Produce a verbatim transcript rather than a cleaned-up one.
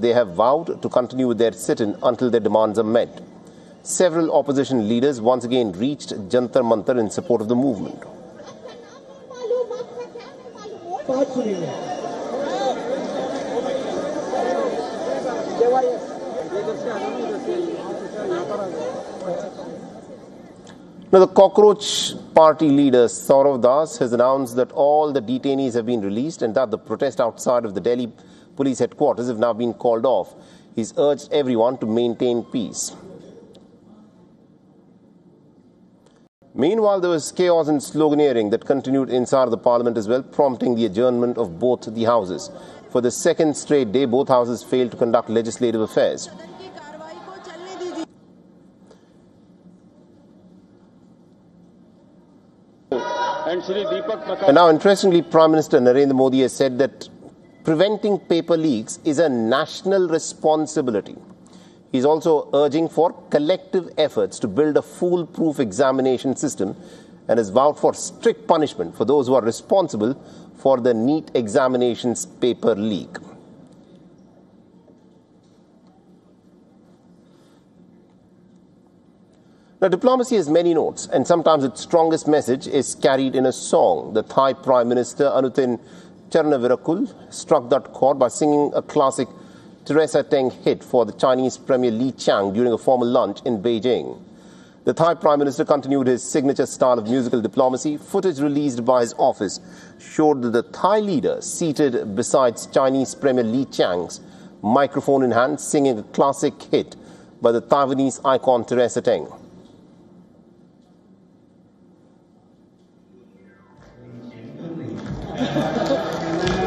they have vowed to continue with their sit-in until their demands are met. Several opposition leaders once again reached Jantar Mantar in support of the movement. Now, the Cockroach Party leader Saurav Das has announced that all the detainees have been released and that the protest outside of the Delhi police headquarters have now been called off. He's urged everyone to maintain peace. Meanwhile, there was chaos and sloganeering that continued inside the parliament as well, prompting the adjournment of both the houses. For the second straight day, both houses failed to conduct legislative affairs. And now, interestingly, Prime Minister Narendra Modi has said that preventing paper leaks is a national responsibility. He's also urging for collective efforts to build a foolproof examination system and has vowed for strict punishment for those who are responsible for the NEET examinations paper leak. Now, diplomacy has many notes, and sometimes its strongest message is carried in a song. The Thai Prime Minister Anutin Charnvirakul struck that chord by singing a classic Teresa Teng hit for the Chinese Premier Li Qiang during a formal lunch in Beijing. The Thai Prime Minister continued his signature style of musical diplomacy. Footage released by his office showed that the Thai leader, seated beside Chinese Premier Li Qiang's microphone in hand, singing a classic hit by the Taiwanese icon Teresa Teng.